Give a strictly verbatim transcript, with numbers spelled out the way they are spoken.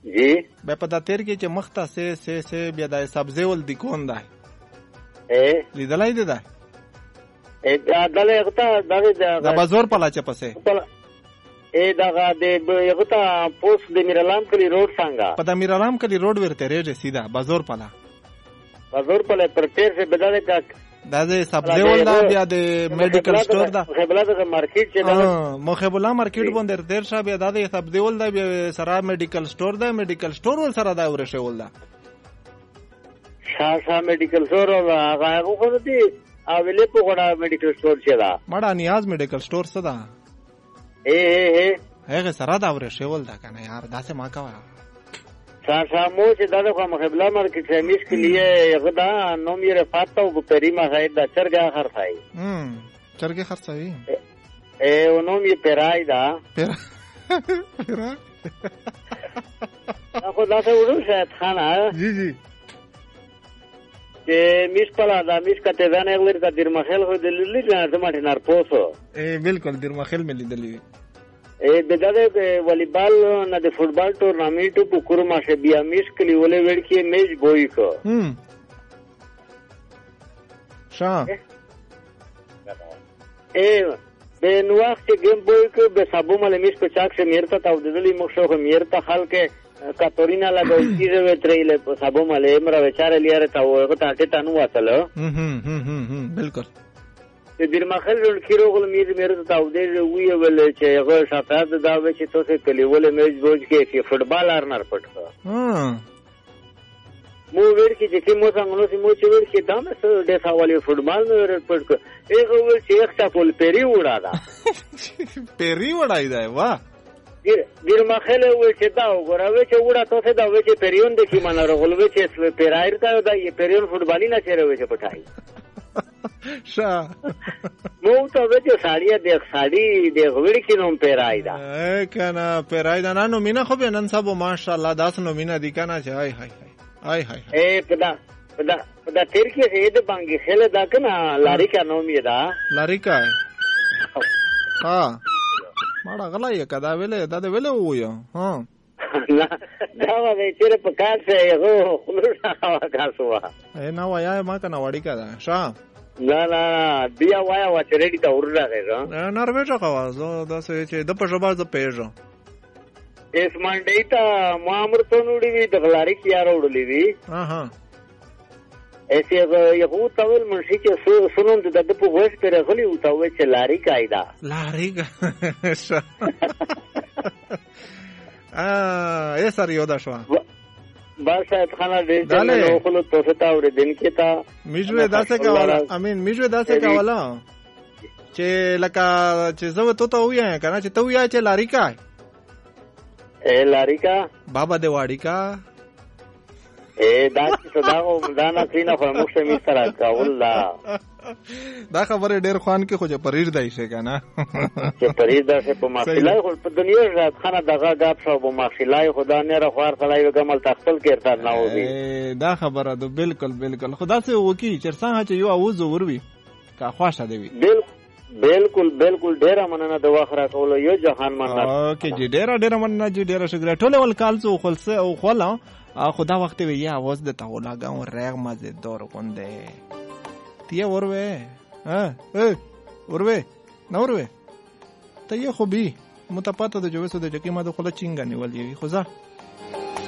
جی بیا په دا تیر کې چې مخته سه سه سه بیا د سبزی ول دی کون دی اے لیدلای دی دا اے دله غتا دغه دا بازور پلا چ پسه اے دغه د غتا پوسټ د میرالام کلی روډ څنګه په د میرالام کلی روډ ورته ریږي سیده بازور پلا بازور پلا پر تیر سے بدله کا دا د سبزی ول دا بیا د میډیکل سٹور دا خبره د مارکیټ چې ها مخه بولا مارکیټ باندې تیر شه بیا د سبزی ول دا بیا سره میډیکل سٹور دا میډیکل سٹور ول سره دا ورشه ول دا شاه میډیکل سٹور هغه هغه خو دې اویلې په غوړه میډیکل سٹور چې دا مړه نیاز میډیکل سٹور څه دا اے اے هغه سره دا ورشه ول دا کنه یار داسې ما کا شاه شاه مو چې دا د مخبلا مارکیټ سمیش کې لیے غدا نوم یې رفاته او پریما غید دا چرګه خرڅای هم چرګه خرڅوي اے نوم یې پیرای دا پیرا خو دا څه ورو شاید خانه جی جی چې میش پلا دا میش کته دا نه ور کا دیر مخل خو دلی نه زماټ نار پوسو اے بالکل دیر مخل ملي دلی اے دغه د والیبال نه د فوټبال ټورنامنټ په کورما شه بیا میش کلی ولې وړ کې میچ بوي کو هم شاه اے د نو وخت گیم بوي کو به صابو مل میش په چاک شه میرته تا د دلی مخ شو میرته خلک کاتورینا لګوي چې و ترېله په صابو مل امر وچاره لیاره تا وغه ته ته نو واتله هم هم هم بالکل د دیر مخل جوړ کیرو غل میر میر ته او دې وی ول چې هغه شاته دا و چې تاسو کلی ول میچ بوج کې چې فوټبال ارنر پټه ها مو ور کې چې مو څنګه نو مو چې ور کې دا مې سره د سوالي فوټبال نو ور پټ هغه ول چې یو څه پول پیری وړا دا پیری وړای دا واه دیر دیر مخل ول چې دا وګوره چې وړا تاسو دا و چې پیریون د کی مانه غل و چې پیرایر تا دا یې پیریون فوټبالي نه چیرې و چې پټای شاه مو ته وځه ساړی د ساړی د غوړ کې نوم پیرای دا اے کنه پیرای دا نو مینا خو به نن سبو ماشاءالله داس نو مینا دی کنه چې هاي هاي هاي هاي اے پدا پدا پدا تیر کې هید بانګي خله دا کنه لاری کا نوم یې دا لاری کا ها ماړه غلای کدا ویلې دا ویلې وو ها دا وای چې په کار څه یو خلوصه کاسوا اے نو وایا ما کنه وړی کدا شاه نه نه بیا وایا وا چې ریډی تا ورغه نه نروې ځکه زه دا څه چې د پښباز د پیژو اس منډی ته ما امرته نوړي وی د غلاری کیار وړلې وی ها ها ایسے یو تاول منشي چې سنوم د د په وښ پر غلی او تاول چې لاری قاعده لاری ا ای سر یو دا شو باشا خانه دې نو خلو توسه تا ور دین کې تا میجوه داسه کاولا امین میجوه داسه کاولا چې لکه چې زو ته ته ویا کنه چې ته ویا چې لاری کا اے لاری کا بابا دی واړی کا اے دا چې صداو دانا کینا خو موږ می سره کاول لا دا خبره ډیر خوان کې خو چې پریر دی شي کنه چې پریر دا څه په ماخلای خو په دنیا رات خانه دغه غاب شو په ماخلای خدا نه رخوار خلای وګمل تخپل کېرتا نه وږي دا خبره ده بالکل بالکل خدا سه وکی چرسان چې یو اوز وروي کا خواشه دی بالکل بالکل ډیر مننه د واخره کول یو جهان مننه اوکې جی ډیر ډیر مننه جی ډیر شکر ټول ول کال څو خلصه او خلا خدا وخت وی یا आवाज د تاولا غاون رغ مزه دور غونده تیه وروه ها ا وروه نو وروه ته یې خو بي متپاته د جوسو د جکی ما د خلا چینګانی ولې خو ځه